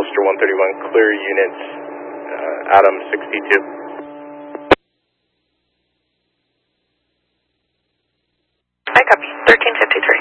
Roadster 131, clear units, Adam 62. I copy, 1353.